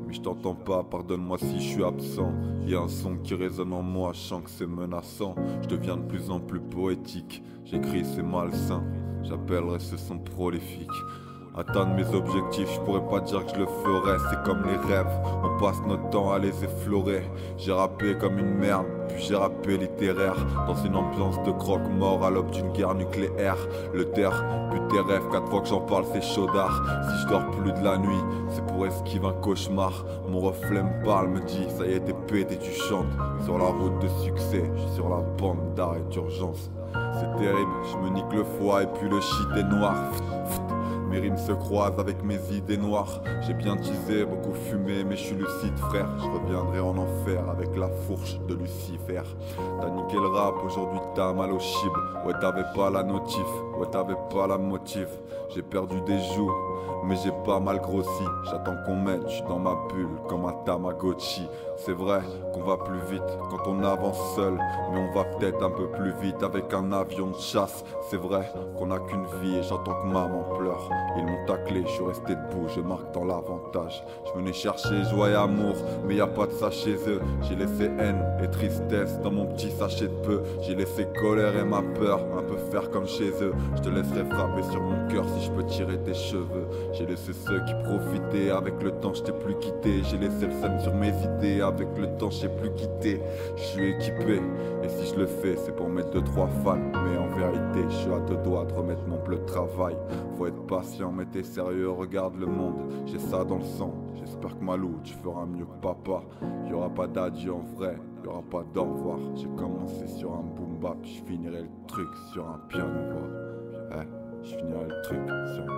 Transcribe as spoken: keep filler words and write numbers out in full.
mais je t'entends pas, pardonne-moi si je suis absent. Y'a un son qui résonne en moi, je sens que c'est menaçant. Je deviens de plus en plus poétique, j'écris c'est malsain. J'appellerai ce son prolifique. Atteindre mes objectifs, je pourrais pas dire que je le ferais. C'est comme les rêves, on passe notre temps à les effleurer. J'ai rappé comme une merde, puis j'ai rappé littéraire. Dans une ambiance de croque-mort à l'aube d'une guerre nucléaire. Le terre, puis tes rêves, quatre fois que j'en parle c'est chaudard. Si je dors plus de la nuit, c'est pour esquiver un cauchemar. Mon reflet me parle, me dit ça y est t'es pété, tu chantes. Sur la route de succès, je suis sur la bande d'arrêt d'urgence. C'est terrible, je me nique le foie et puis le shit est noir. Mes rimes se croisent avec mes idées noires. J'ai bien teasé, beaucoup fumé, mais je suis lucide frère. Je reviendrai en enfer avec la fourche de Lucifer. T'as niqué le rap, aujourd'hui t'as mal au chib. Ouais t'avais pas la notif, ouais t'avais pas la motive. J'ai perdu des joues, mais j'ai pas mal grossi. J'attends qu'on m'aide, je suis dans ma bulle comme un Tamagotchi. C'est vrai qu'on va plus vite quand on avance seul, mais on va peut-être un peu plus vite avec un avion de chasse. C'est vrai qu'on a qu'une vie et j'entends que maman pleure. Ils m'ont taclé, je suis resté debout, je marque dans l'avantage. Je venais chercher joie et amour, mais y a pas de ça chez eux. J'ai laissé haine et tristesse dans mon petit sachet de peu. J'ai laissé colère et ma peur un peu faire comme chez eux. Je te laisserai frapper sur mon cœur si je peux tirer tes cheveux. J'ai laissé ceux qui profitaient, avec le temps je t'ai plus quitté. J'ai laissé le seum sur mes idées, avec le temps je t'ai plus quitté. Je suis équipé, et si je le fais c'est pour mettre deux trois fans. Mais en vérité je suis à deux doigts de remettre mon bleu de travail. Faut être patient mais t'es sérieux, regarde le monde, j'ai ça dans le sang. J'espère que Malou tu feras mieux que papa. Y'aura pas d'adieu en vrai, y'aura pas d'au revoir. J'ai commencé sur un boom bap, je finirai le truc sur un piano voix. Eh, je finirai le truc sur un